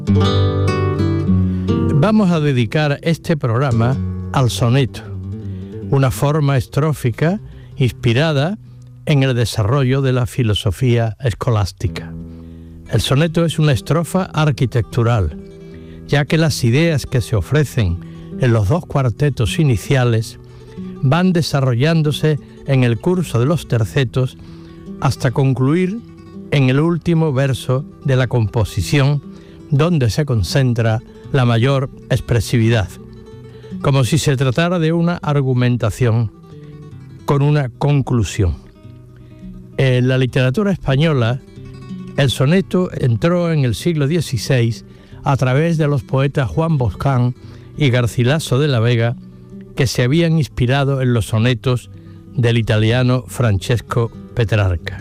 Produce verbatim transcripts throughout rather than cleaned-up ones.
Vamos a dedicar este programa al soneto, una forma estrófica inspirada en el desarrollo de la filosofía escolástica. El soneto es una estrofa arquitectural, ya que las ideas que se ofrecen en los dos cuartetos iniciales van desarrollándose en el curso de los tercetos hasta concluir en el último verso de la composición, donde se concentra la mayor expresividad, como si se tratara de una argumentación con una conclusión. En la literatura española, el soneto entró en el siglo dieciséis a través de los poetas Juan Boscán y Garcilaso de la Vega, que se habían inspirado en los sonetos del italiano Francesco Petrarca.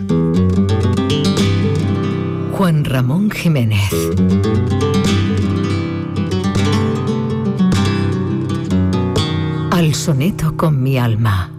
Juan Ramón Jiménez. Al soneto con mi alma.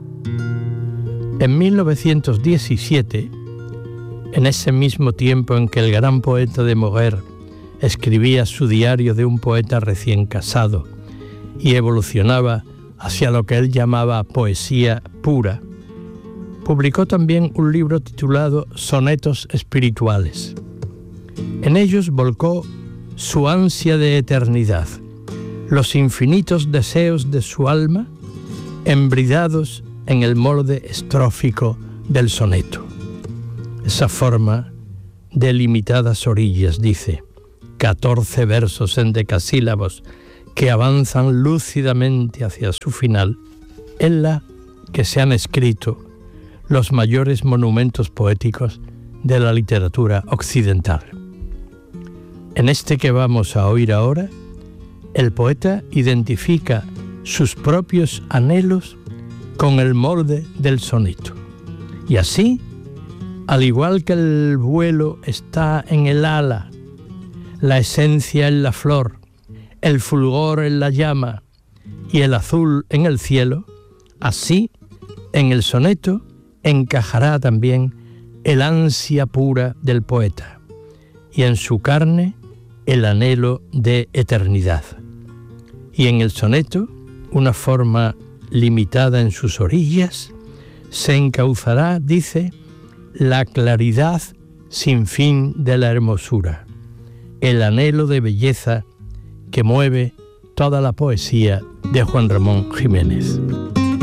En mil novecientos diecisiete, en ese mismo tiempo en que el gran poeta de Moguer escribía su diario de un poeta recién casado y evolucionaba hacia lo que él llamaba poesía pura, publicó también un libro titulado Sonetos Espirituales. En ellos volcó su ansia de eternidad, los infinitos deseos de su alma, embridados en el molde estrófico del soneto. Esa forma de limitadas orillas, dice, catorce versos en decasílabos que avanzan lúcidamente hacia su final, en la que se han escrito los mayores monumentos poéticos de la literatura occidental. En este que vamos a oír ahora, el poeta identifica sus propios anhelos con el molde del soneto. Y así, al igual que el vuelo está en el ala, la esencia en la flor, el fulgor en la llama y el azul en el cielo, así en el soneto encajará también el ansia pura del poeta y en su carne el anhelo de eternidad. Y en el soneto, una forma limitada en sus orillas, se encauzará, dice, la claridad sin fin de la hermosura, el anhelo de belleza que mueve toda la poesía de Juan Ramón Jiménez.